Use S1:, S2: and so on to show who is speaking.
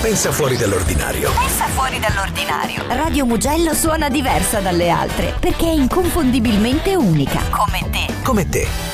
S1: Pensa fuori dall'ordinario.
S2: Pensa fuori dall'ordinario. Radio Mugello suona diversa dalle altre perché è inconfondibilmente unica. Come te.
S1: Come te.